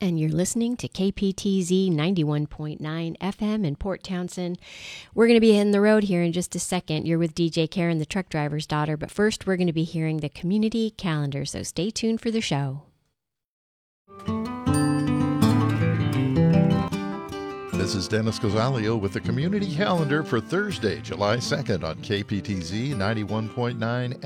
and you're listening to KPTZ 91.9 FM in Port Townsend. We're going to be hitting the road here in just a second. You're with DJ Karen, the truck driver's daughter, but first we're going to be hearing the community calendar, so stay tuned for the show. This is Dennis Gozalio with the Community Calendar for Thursday, July 2nd on KPTZ 91.9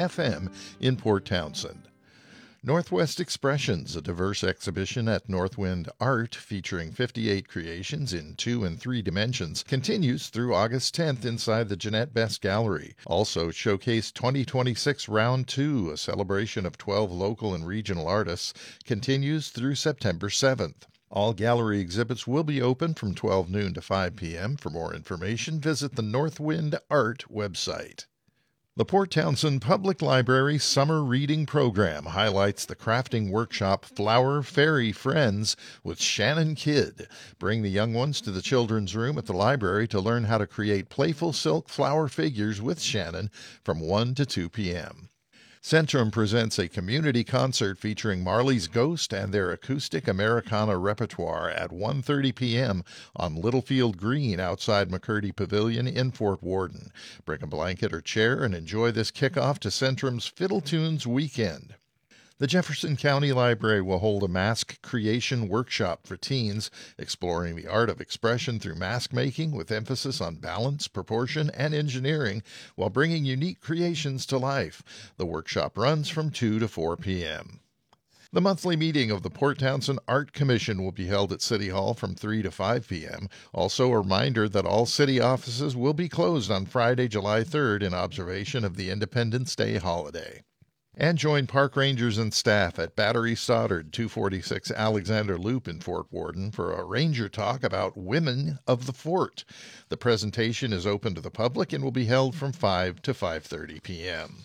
FM in Port Townsend. Northwest Expressions, a diverse exhibition at Northwind Art featuring 58 creations in 2 and 3 dimensions, continues through August 10th inside the Jeanette Best Gallery. Also, Showcase 2026 Round 2, a celebration of 12 local and regional artists, continues through September 7th. All gallery exhibits will be open from 12 noon to 5 p.m. For more information, visit the Northwind Art website. The Port Townsend Public Library Summer Reading Program highlights the crafting workshop Flower Fairy Friends with Shannon Kidd. Bring the young ones to the children's room at the library to learn how to create playful silk flower figures with Shannon from 1 to 2 p.m. Centrum presents a community concert featuring Marley's Ghost and their acoustic Americana repertoire at 1:30 p.m. on Littlefield Green outside McCurdy Pavilion in Fort Worden. Bring a blanket or chair and enjoy this kickoff to Centrum's Fiddle Tunes Weekend. The Jefferson County Library will hold a mask creation workshop for teens, exploring the art of expression through mask making with emphasis on balance, proportion, and engineering while bringing unique creations to life. The workshop runs from 2 to 4 p.m. The monthly meeting of the Port Townsend Art Commission will be held at City Hall from 3 to 5 p.m. Also, a reminder that all city offices will be closed on Friday, July 3rd in observation of the Independence Day holiday. And join park rangers and staff at Battery Stoddard 246 Alexander Loop in Fort Worden for a ranger talk about Women of the Fort. The presentation is open to the public and will be held from 5 to 5:30 p.m.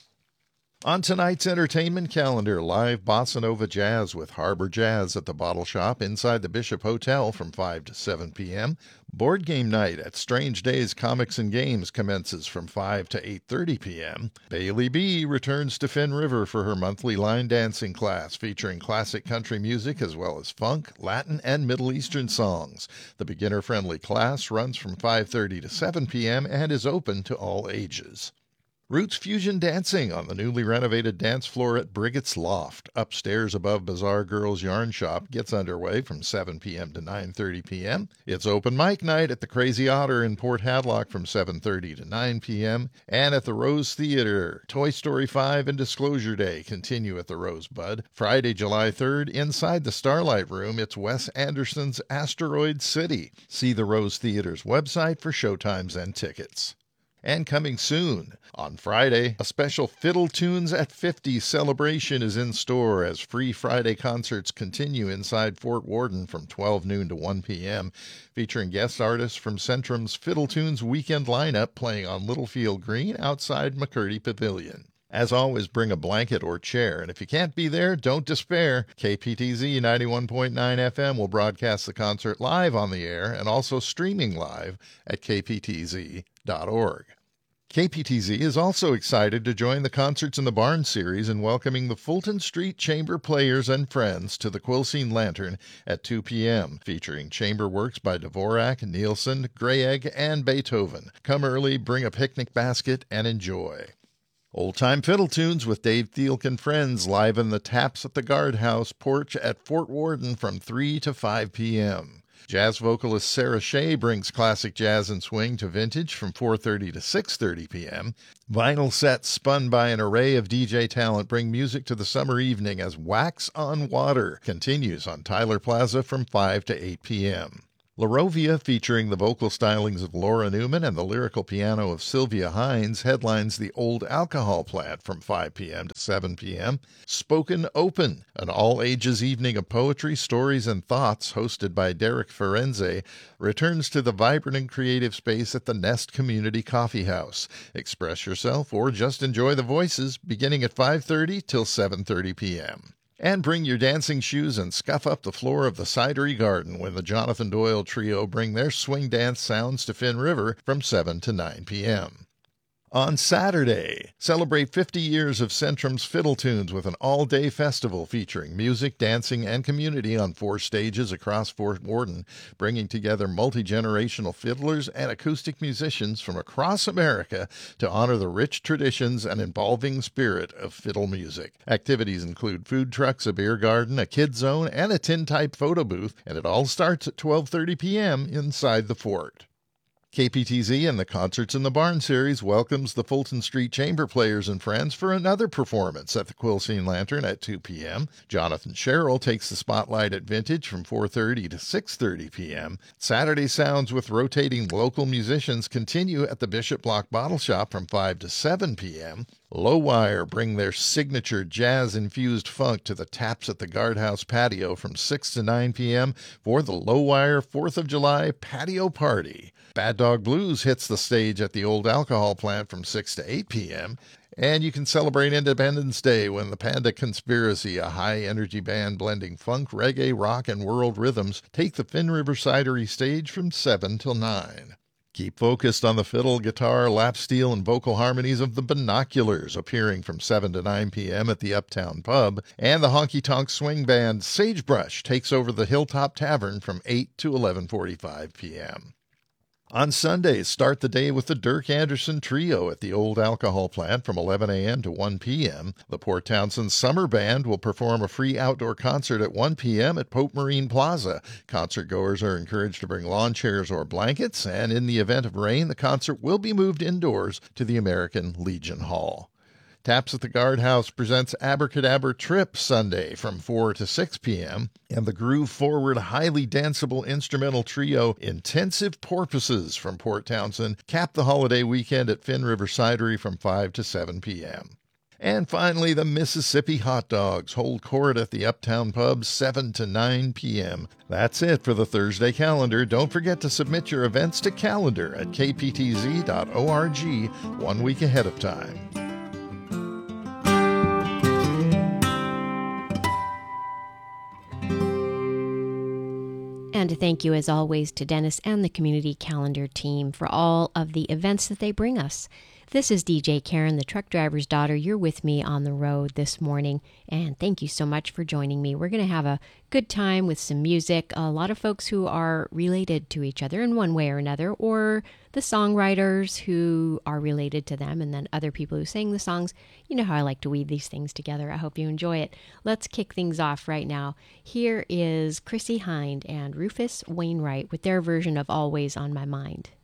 On tonight's entertainment calendar, live bossa nova jazz with Harbor Jazz at the Bottle Shop inside the Bishop Hotel from 5 to 7 p.m. Board game night at Strange Days Comics and Games commences from 5 to 8:30 p.m. Bailey B. returns to Finn River for her monthly line dancing class featuring classic country music as well as funk, Latin, and Middle Eastern songs. The beginner-friendly class runs from 5:30 to 7 p.m. and is open to all ages. Roots Fusion Dancing on the newly renovated dance floor at Briggett's Loft, upstairs above Bazaar Girls Yarn Shop, gets underway from 7 p.m. to 9:30 p.m. It's open mic night at the Crazy Otter in Port Hadlock from 7:30 to 9 p.m. And at the Rose Theater, Toy Story 5 and Disclosure Day continue at the Rosebud. Friday, July 3rd, inside the Starlight Room, it's Wes Anderson's Asteroid City. See the Rose Theater's website for showtimes and tickets. And coming soon, on Friday, a special Fiddle Tunes at 50 celebration is in store as free Friday concerts continue inside Fort Worden from 12 noon to 1 p.m., featuring guest artists from Centrum's Fiddle Tunes weekend lineup playing on Littlefield Green outside McCurdy Pavilion. As always, bring a blanket or chair, and if you can't be there, don't despair. KPTZ 91.9 FM will broadcast the concert live on the air and also streaming live at kptz.org. KPTZ is also excited to join the Concerts in the Barn series in welcoming the Fulton Street Chamber players and friends to the Quilcene Lantern at 2 p.m., featuring chamber works by Dvorak, Nielsen, Grayegg, and Beethoven. Come early, bring a picnic basket, and enjoy. Old-time fiddle tunes with Dave Thielk and friends liven the Taps at the Guardhouse porch at Fort Worden from 3 to 5 p.m. Jazz vocalist Sarah Shea brings classic jazz and swing to Vintage from 4:30 to 6:30 p.m. Vinyl sets spun by an array of DJ talent bring music to the summer evening as Wax on Water continues on Tyler Plaza from 5 to 8 p.m. La Rovia, featuring the vocal stylings of Laura Newman and the lyrical piano of Sylvia Hines, headlines the Old Alcohol Plant from 5 p.m. to 7 p.m. Spoken Open, an all-ages evening of poetry, stories, and thoughts hosted by Derek Ferenze, returns to the vibrant and creative space at the Nest Community Coffee House. Express yourself or just enjoy the voices, beginning at 5:30 till 7:30 p.m. And bring your dancing shoes and scuff up the floor of the Cidery Garden when the Jonathan Doyle Trio bring their swing dance sounds to Finn River from 7 to 9 p.m. On Saturday, celebrate 50 years of Centrum's Fiddle Tunes with an all-day festival featuring music, dancing, and community on 4 stages across Fort Worden, bringing together multi-generational fiddlers and acoustic musicians from across America to honor the rich traditions and involving spirit of fiddle music. Activities include food trucks, a beer garden, a kid zone, and a tin-type photo booth, and it all starts at 12:30 p.m. inside the fort. KPTZ and the Concerts in the Barn series welcomes the Fulton Street Chamber Players and Friends for another performance at the Quilcene Lantern at 2 p.m. Jonathan Sherrill takes the spotlight at Vintage from 4:30 to 6:30 p.m. Saturday Sounds with rotating local musicians continue at the Bishop Block Bottle Shop from 5 to 7 p.m. Low Wire bring their signature jazz-infused funk to the Taps at the Guardhouse patio from 6 to 9 p.m. for the Low Wire 4th of July Patio Party. Bad Dog Blues hits the stage at the Old Alcohol Plant from 6 to 8 p.m., and you can celebrate Independence Day when the Panda Conspiracy, a high-energy band blending funk, reggae, rock, and world rhythms, take the Finn River Cidery stage from 7 till 9. Keep focused on the fiddle, guitar, lap steel, and vocal harmonies of the Binoculars, appearing from 7 to 9 p.m. at the Uptown Pub, and the honky-tonk swing band Sagebrush takes over the Hilltop Tavern from 8 to 11:45 p.m. On Sundays, start the day with the Dirk Anderson Trio at the Old Alcohol Plant from 11 a.m. to 1 p.m. The Port Townsend Summer Band will perform a free outdoor concert at 1 p.m. at Pope Marine Plaza. Concertgoers are encouraged to bring lawn chairs or blankets, and in the event of rain, the concert will be moved indoors to the American Legion Hall. Taps at the Guardhouse presents Abracadabra Trip Sunday from 4 to 6 p.m. and the groove-forward, highly danceable instrumental trio Intensive Porpoises from Port Townsend cap the holiday weekend at Finn River Cidery from 5 to 7 p.m. And finally, the Mississippi Hot Dogs hold court at the Uptown Pub 7 to 9 p.m. That's it for the Thursday calendar. Don't forget to submit your events to calendar at kptz.org 1 week ahead of time. And thank you, as always, to Dennis and the Community Calendar team for all of the events that they bring us. This is DJ Karen, the truck driver's daughter. You're with me on the road this morning, and thank you so much for joining me. We're going to have a good time with some music, a lot of folks who are related to each other in one way or another, or the songwriters who are related to them, and then other people who sing the songs. You know how I like to weave these things together. I hope you enjoy it. Let's kick things off right now. Here is Chrissie Hynde and Rufus Wainwright with their version of Always on My Mind.